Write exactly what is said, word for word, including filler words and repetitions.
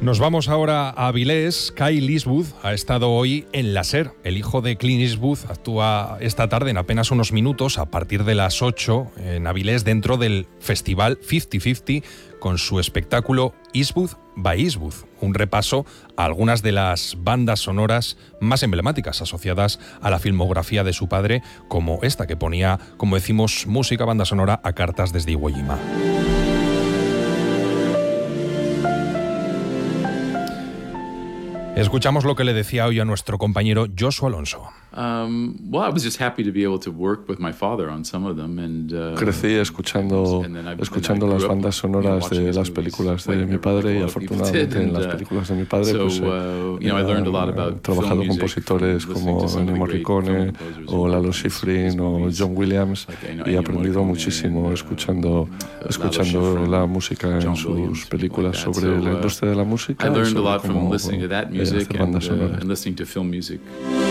Nos vamos ahora a Avilés. Kyle Eastwood ha estado hoy en La Ser. El hijo de Clint Eastwood actúa esta tarde en apenas unos minutos, a partir de las ocho, en Avilés, dentro del festival cincuenta cincuenta, con su espectáculo Eastwood by Eastwood, un repaso a algunas de las bandas sonoras más emblemáticas asociadas a la filmografía de su padre, como esta que ponía, como decimos, música banda sonora a cartas desde Iwo Jima. Escuchamos lo que le decía hoy a nuestro compañero Joshua Alonso. Um, well, I was just happy to be able to work with my father on some of them, and uh, crecí escuchando and then I, escuchando and I las up, bandas sonoras you know, de las películas de mi padre, y afortunadamente en las películas de mi padre pues he trabajado con compositores como Ennio Morricone o Lalo Schifrin o John Williams, y he aprendido muchísimo escuchando escuchando la música en sus películas sobre la industria de la música y sobre cómo hacer bandas sonoras.